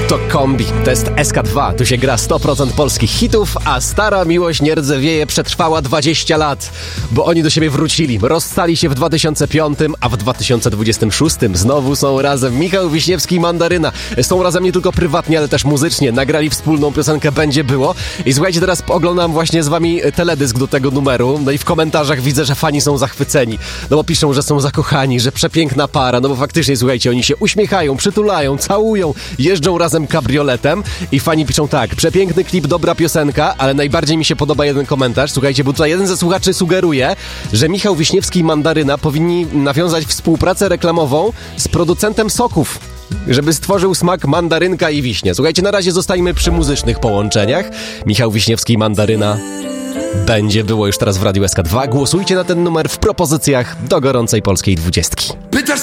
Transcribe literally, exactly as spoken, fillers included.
To kombi, to jest S K dwa, tu się gra sto procent polskich hitów, a stara miłość nie rdzewieje przetrwała dwadzieścia lat, bo oni do siebie wrócili, rozstali się w dwa tysiące piątym, a w dwa tysiące dwudziestym szóstym znowu są razem. Michał Wiśniewski i Mandaryna są razem nie tylko prywatnie, ale też muzycznie, nagrali wspólną piosenkę Będzie Było i słuchajcie, teraz oglądam właśnie z wami teledysk do tego numeru, no i w komentarzach widzę, że fani są zachwyceni, no bo piszą, że są zakochani, że przepiękna para, no bo faktycznie, słuchajcie, oni się uśmiechają, przytulają, całują, jeżdżą razem kabrioletem i fani piszą tak: przepiękny klip, dobra piosenka, ale najbardziej mi się podoba jeden komentarz, słuchajcie, bo tutaj jeden ze słuchaczy sugeruje, że Michał Wiśniewski i Mandaryna powinni nawiązać współpracę reklamową z producentem soków, żeby stworzył smak mandarynka i wiśnie. Słuchajcie, na razie zostajmy przy muzycznych połączeniach. Michał Wiśniewski i Mandaryna Będzie Było już teraz w Radiu S K dwa. Głosujcie na ten numer w propozycjach do gorącej polskiej dwudziestki. Pytasz